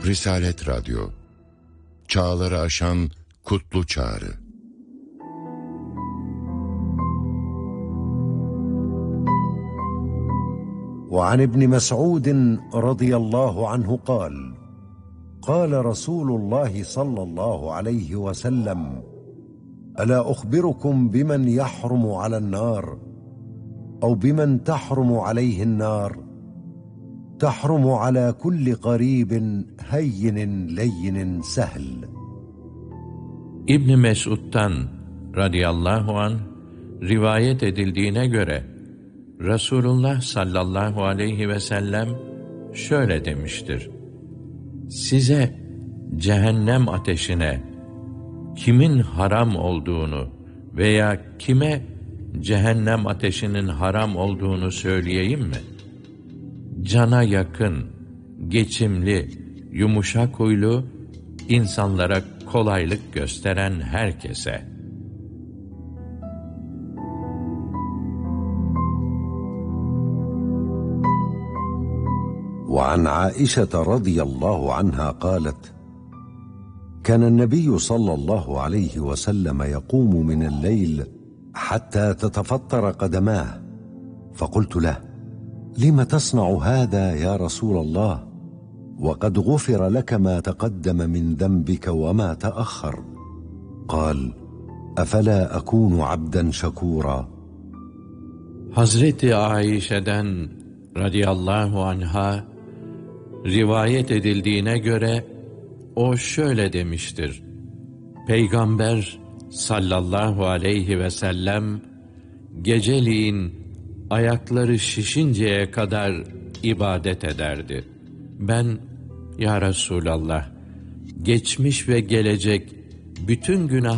Risalet Radyo, çağları aşan kutlu çağrı. وعن ابن مسعود رضي الله عنه قال قال رسول الله صلى الله عليه وسلم ألا أخبركم بمن يحرم على النار أو بمن تحرم عليه النار تحرم على كل قريب هين لين سهل. İbn Mesud'dan radıyallahu anh rivayet edildiğine göre Resulullah sallallahu aleyhi ve sellem şöyle demiştir: size cehennem ateşine kimin haram olduğunu veya kime cehennem ateşinin haram olduğunu söyleyeyim mi? Cana yakın, geçimli, yumuşak huylu, insanlara kolaylık gösteren herkese. وعن عائشة رضي الله عنها قالت كان النبي صلى الله عليه وسلم يقوم من الليل حتى تتفطر قدماه فقلت له لم تصنع هذا يا رسول الله وقد غفر لك ما تقدم من ذنبك وما تأخر قال أفلا أكون عبدا شكورا. Hazreti Ayşe'den radıyallahu anha rivayet edildiğine göre o şöyle demiştir: Peygamber sallallahu aleyhi ve sellem geceliğin ayakları şişinceye kadar ibadet ederdi. Ben, ya Resulallah, geçmiş ve gelecek bütün günah